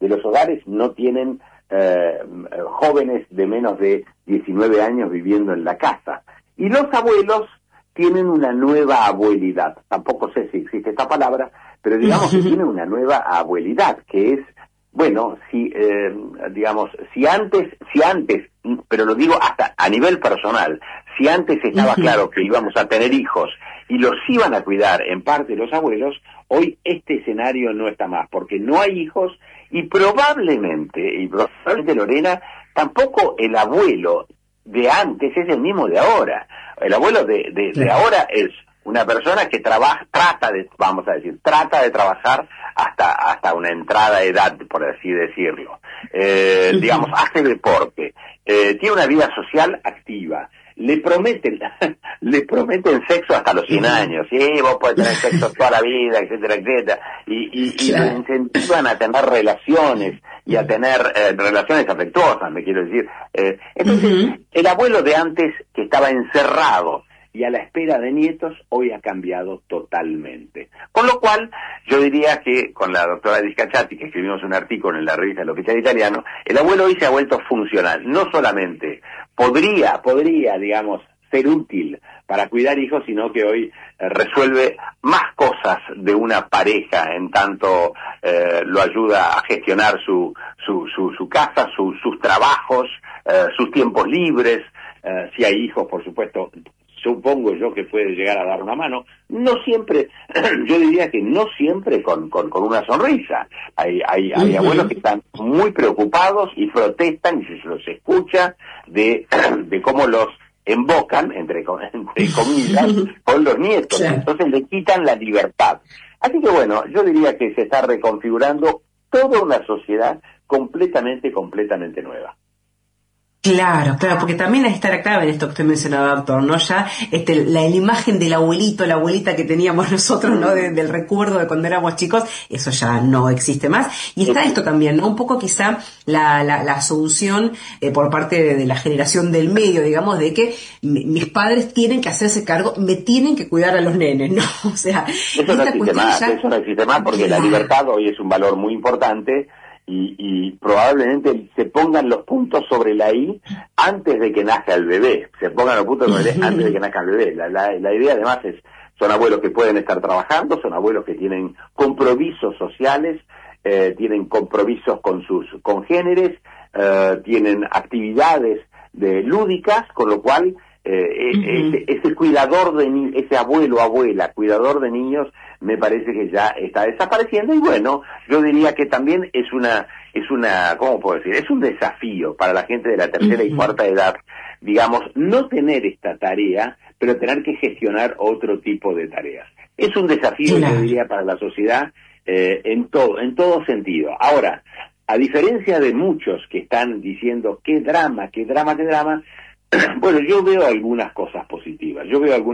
que los hogares no tienen jóvenes de menos de 19 años viviendo en la casa. Y los abuelos tienen una nueva abuelidad. Tampoco sé si existe esta palabra, pero digamos que tienen una nueva abuelidad, que es, bueno, si antes, pero lo digo hasta a nivel personal, si antes estaba claro que íbamos a tener hijos y los iban a cuidar en parte los abuelos, hoy este escenario no está más, porque no hay hijos y probablemente Lorena, tampoco el abuelo de antes es el mismo de ahora. El abuelo de ahora es una persona que trata de trabajar hasta una entrada de edad, por así decirlo. Hace deporte, tiene una vida social activa. Le prometen sexo hasta los 100 años, sí, vos podés tener sexo toda la vida, etcétera, etcétera, y lo incentivan a tener relaciones, y a tener relaciones afectuosas, me quiero decir. Entonces, el abuelo de antes, que estaba encerrado y a la espera de nietos, hoy ha cambiado totalmente. Con lo cual, yo diría que con la doctora Discachati, que escribimos un artículo en la revista El Oficial Italiano, el abuelo hoy se ha vuelto funcional. No solamente podría, digamos, ser útil para cuidar hijos, sino que hoy resuelve más cosas de una pareja, en tanto lo ayuda a gestionar su casa, sus trabajos, sus tiempos libres. Si hay hijos, por supuesto, supongo yo que puede llegar a dar una mano, no siempre, yo diría que no siempre con una sonrisa. Hay abuelos que están muy preocupados y protestan, y se los escucha, de cómo los embocan, entre comillas, con los nietos. Claro. Entonces le quitan la libertad. Así que bueno, yo diría que se está reconfigurando toda una sociedad completamente nueva. Claro, porque también está clave en esto que usted mencionaba, doctor, ¿no? Ya la imagen del abuelito, la abuelita que teníamos nosotros, ¿no? Del recuerdo de cuando éramos chicos, eso ya no existe más. Y está esto también, ¿no? Un poco quizá la asunción por parte de la generación del medio, digamos, de que mis padres tienen que hacerse cargo, me tienen que cuidar a los nenes, ¿no? O sea, eso no existe más porque la libertad hoy es un valor muy importante. Y probablemente se pongan los puntos sobre la I antes de que nazca el bebé. Se pongan los puntos sobre la I antes de que nazca el bebé. La idea además son abuelos que pueden estar trabajando, son abuelos que tienen compromisos sociales, tienen compromisos con sus congéneres, tienen actividades lúdicas, con lo cual ese cuidador ese abuelo, abuela, cuidador de niños, me parece que ya está desapareciendo. Y bueno, yo diría que también es una, ¿cómo puedo decir? Es un desafío para la gente de la tercera y cuarta edad, digamos, no tener esta tarea, pero tener que gestionar otro tipo de tareas. Es un desafío, yo diría, para la sociedad, en todo sentido. Ahora, a diferencia de muchos que están diciendo qué drama, bueno, yo veo algunas cosas positivas.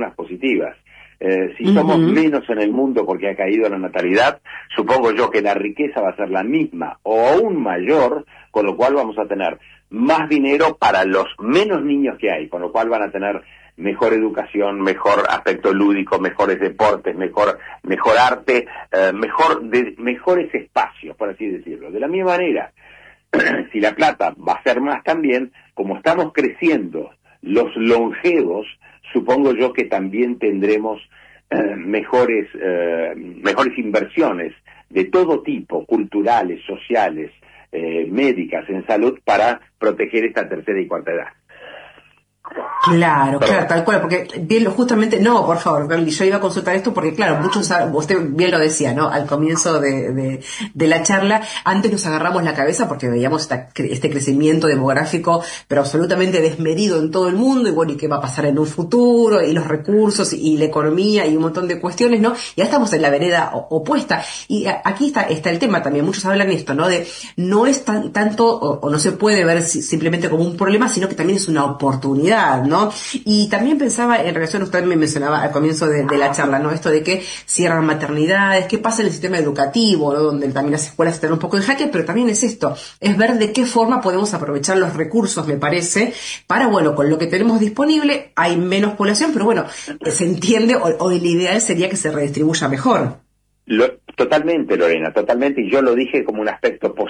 Si somos menos en el mundo porque ha caído la natalidad, supongo yo que la riqueza va a ser la misma o aún mayor, con lo cual vamos a tener más dinero para los menos niños que hay, con lo cual van a tener mejor educación, mejor aspecto lúdico, mejores deportes, mejor arte, mejores espacios, por así decirlo. De la misma manera, si la plata va a ser más también, como estamos creciendo los longevos, supongo yo que también tendremos mejores inversiones de todo tipo, culturales, sociales, médicas, en salud, para proteger esta tercera y cuarta edad. Claro, tal cual, porque bien, justamente, no, por favor, yo iba a consultar esto porque claro, muchos, usted bien lo decía, ¿no? Al comienzo de la charla, antes nos agarramos la cabeza porque veíamos este crecimiento demográfico, pero absolutamente desmedido en todo el mundo, y bueno, y qué va a pasar en un futuro, y los recursos, y la economía, y un montón de cuestiones, ¿no? Y ya estamos en la vereda opuesta, y aquí está el tema también, muchos hablan esto, ¿no? De, no es tanto, o no se puede ver simplemente como un problema, sino que también es una oportunidad, ¿no? Y también pensaba en relación, usted me mencionaba al comienzo de la charla, ¿no? Esto de que cierran maternidades, qué pasa en el sistema educativo, ¿no? Donde también las escuelas están un poco en jaque, pero también es esto, es ver de qué forma podemos aprovechar los recursos, me parece, para, bueno, con lo que tenemos disponible, hay menos población, pero bueno, se entiende, o el ideal sería que se redistribuya mejor. Totalmente, Lorena, totalmente, y yo lo dije como un aspecto positivo